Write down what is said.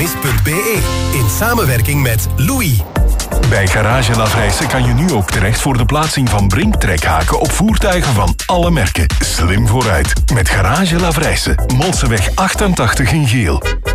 Lavrijs.be. In samenwerking met Louis. Bij Garage Lavrijse kan je nu ook terecht voor de plaatsing van Brink-trekhaken op voertuigen van alle merken. Slim vooruit met Garage Lavrijse. Molseweg 88 in Geel.